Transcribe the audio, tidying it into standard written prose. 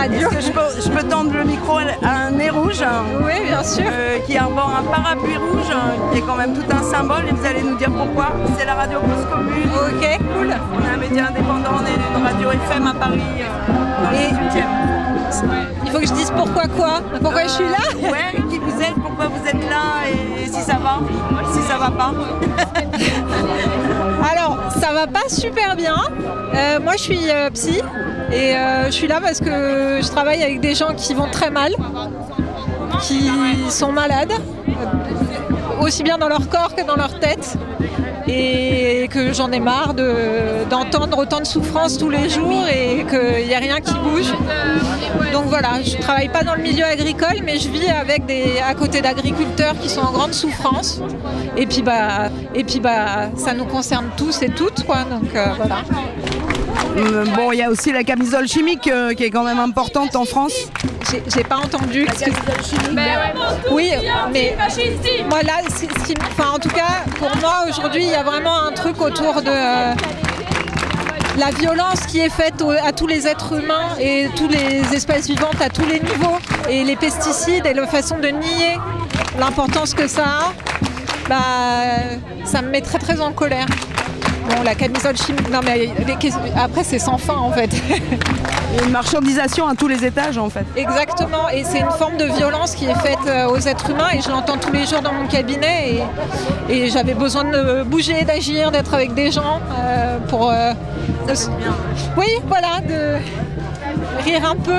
radio. Est-ce que je peux tendre le micro à un nez rouge Oui, bien sûr. qui arbore un parapluie rouge, qui est quand même tout un symbole, et vous allez nous dire pourquoi. C'est la radio Cause Commune. Ok, cool. On est un média indépendant, on est une radio FM à Paris, dans le 18e. Il faut que je dise pourquoi je suis là. Ouais, qui vous êtes, pourquoi vous êtes là, et si ça va pas. Alors, ça va pas super bien. Moi, je suis psy et je suis là parce que je travaille avec des gens qui vont très mal, qui sont malades, aussi bien dans leur corps que dans leur tête, et que j'en ai marre d'entendre autant de souffrance tous les jours et qu'il n'y a rien qui bouge. Donc voilà, je ne travaille pas dans le milieu agricole, mais je vis à côté d'agriculteurs qui sont en grande souffrance. Et puis ça nous concerne tous et toutes, quoi. Donc voilà. Bon, il y a aussi la camisole chimique qui est quand même importante en France. J'ai pas entendu. Oui, mais moi là, en tout cas, pour moi aujourd'hui, il y a vraiment un truc autour de la violence qui est faite à tous les êtres humains et toutes les espèces vivantes à tous les niveaux, et les pesticides et la façon de nier l'importance que ça a, ça me met très très en colère. Bon, la camisole chimique, non mais après c'est sans fin en fait. Il y a une marchandisation à tous les étages en fait. Exactement, et c'est une forme de violence qui est faite aux êtres humains, et je l'entends tous les jours dans mon cabinet, et j'avais besoin de bouger, d'agir, d'être avec des gens pour... Oui, voilà, de rire un peu.